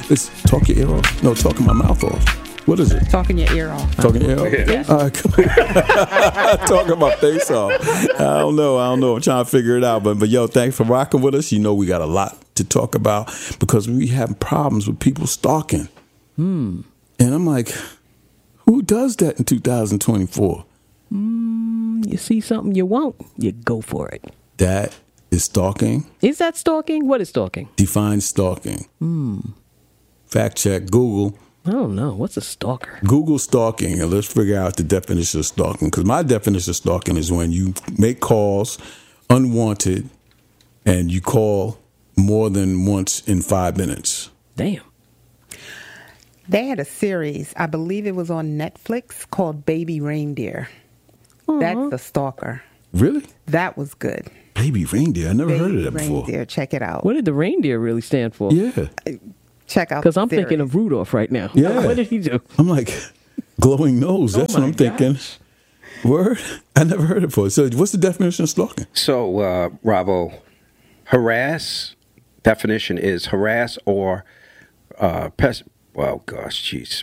It's talk your ear off. No, talking my mouth off. What is it? Talking your ear off. Talking your ear off? Yeah. All right, come on. Talking my face off. I don't know. I'm trying to figure it out. But yo, thanks for rocking with us. You know we got a lot to talk about because we have problems with people stalking. And I'm like, who does that in 2024? You see something you want, you go for it. That is stalking. Is that stalking? What is stalking? Define stalking. Fact check. Google. I don't know. What's a stalker? Google stalking, and let's figure out the definition of stalking. Because my definition of stalking is when you make calls unwanted and you call more than once in 5 minutes. Damn. They had a series, I believe it was on Netflix, called Baby Reindeer. That's the stalker. Really? That was good. Baby reindeer. I never heard of that before. Reindeer, check it out. What did the reindeer really stand for? Yeah. Check out. Because I'm the series. thinking of Rudolph right now. Yeah. What did he do? I'm like, glowing nose. That's what I'm thinking. Word? I never heard it before. So what's the definition of stalking? So, Bravo, harass, definition is harass or well, gosh, jeez.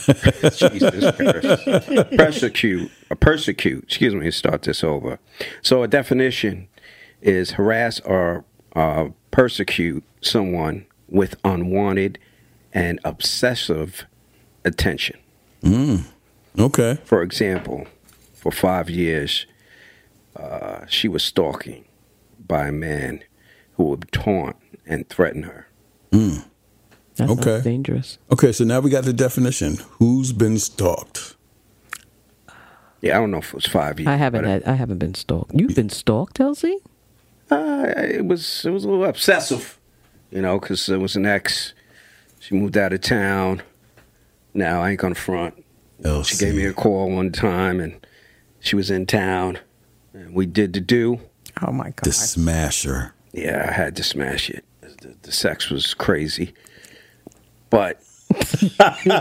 Persecute, excuse me, start this over. So a definition is harass or persecute someone with unwanted and obsessive attention. Okay. For example, for 5 years, she was stalking by a man who would taunt and threaten her. That Okay. sounds dangerous. Okay, so now we got the definition. Who's been stalked? Yeah, I don't know if it was 5 years. I haven't been stalked. You've been stalked, Elsie? It was a little obsessive, because it was an ex. She moved out of town. Now I ain't gonna front. Elsie. She gave me a call one time, and she was in town, and we did the do. Oh my God. The smasher. Yeah, I had to smash it. The sex was crazy, but She's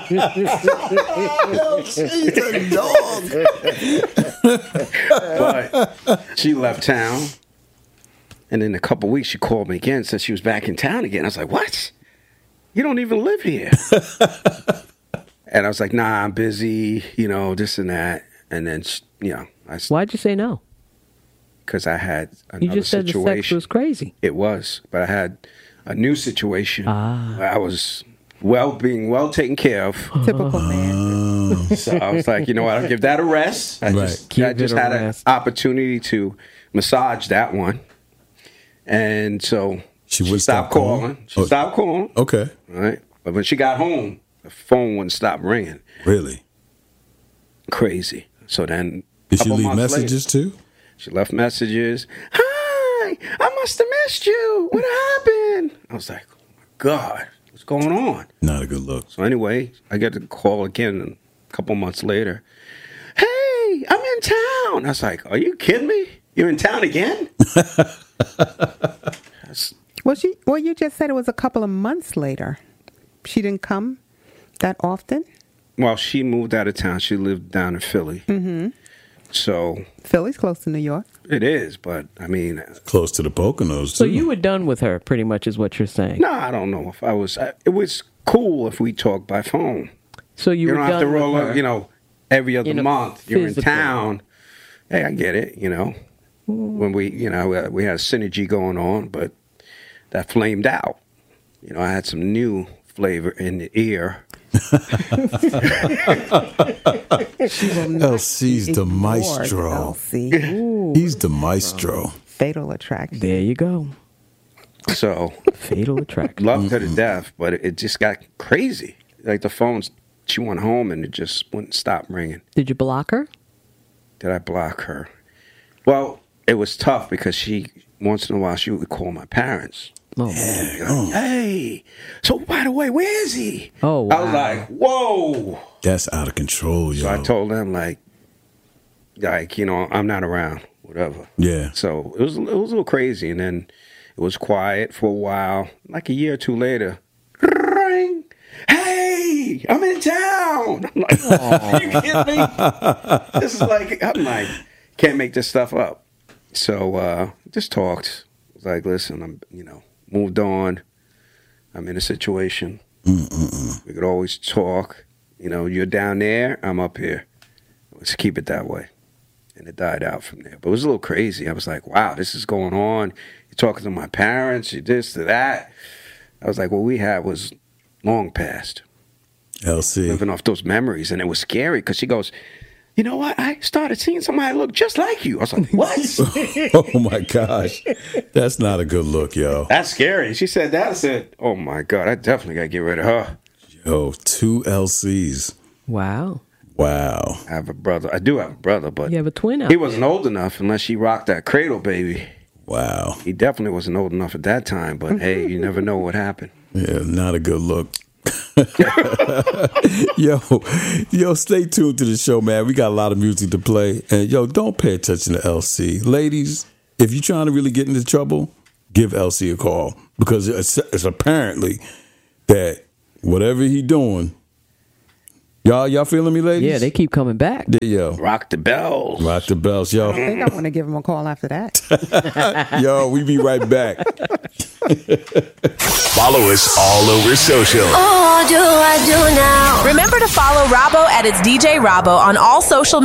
a dog. but she left town, and in a couple weeks she called me again, said she was back in town again. I was like, "What? You don't even live here?" And I was like, "Nah, I'm busy, this and that." And then, Why'd you say no? because I had another You just said the situation. sex was crazy. It was, but I had a new situation. Ah. Where I was being well taken care of. Typical man. So I was like, you know what? I'll give that a rest. I Right. just Give it a had rest. an opportunity to massage that one, and so She she would stopped stop calling? calling. She stopped calling. Okay. Right, but when she got home, the phone wouldn't stop ringing. Really? Crazy. So then, Did she couple leave months messages too? She left messages. Hi, I must have missed you. What happened? I was like, oh my God, what's going on? Not a good look. So anyway, I get the call again a couple months later. Hey, I'm in town. I was like, are you kidding me? You're in town again? Well, you just said it was a couple of months later. She didn't come that often? Well, she moved out of town. She lived down in Philly. Mm-hmm. So Philly's close to New York. it is, but I mean, Close to the Poconos, too. So you were done with her, pretty much, is what you're saying. no, I don't know if I was. It was cool if we talked by phone. So you You were don't have to done with roll her. up, every other month. You're in physically. town. Hey, I get it, When we, we had a synergy going on, but that flamed out. I had some new flavor in the ear. LC's the Ignored, maestro. LC. He's the maestro. Fatal attraction. There you go. So Fatal attraction. loved her to death, but it just got crazy. Like the phones, she went home and it just wouldn't stop ringing. Did you block her? Did I block her? Well, it was tough because once in a while, she would call my parents. Oh, man. Like, hey, so by the way, where is he? Oh, I was wow. like, whoa. That's out of control, yo. So I told them, like, I'm not around, whatever. Yeah. So it was a little crazy. And then it was quiet for a while. Like a year or two later, ring. Hey, I'm in town. I'm like, are you kidding me? This is like, I'm like, can't make this stuff up. So just talked. I was like, listen, I'm, moved on. I'm in a situation. We could always talk. You're down there, I'm up here. Let's keep it that way. And it died out from there. But it was a little crazy. I was like, wow, this is going on. You're talking to my parents, you're this to that. I was like, what we had was long past. LC. Living off those memories. And it was scary because she goes, you know what? I started seeing somebody look just like you. I was like, what? Oh, my gosh. That's not a good look, yo. That's scary. She said that. I said, oh, my God, I definitely got to get rid of her. Yo, 2 LCs. Wow. Wow. I have a brother. I do have a brother, but You have a twin out he wasn't old enough unless she rocked that cradle, baby. Wow. He definitely wasn't old enough at that time, but hey, you never know what happened. Yeah, not a good look. Yo, stay tuned to the show, man. We got a lot of music to play. And, don't pay attention to LC. Ladies, if you're trying to really get into trouble, give LC a call. Because it's apparently that whatever he doing, y'all feeling me, ladies? Yeah, they keep coming back. Yo. Rock the bells. Rock the bells, yo. I think I want to give him a call after that. Yo, we be right back. Follow us all over social. Oh, do I do now? Remember to follow Robbo at its DJ Robbo on all social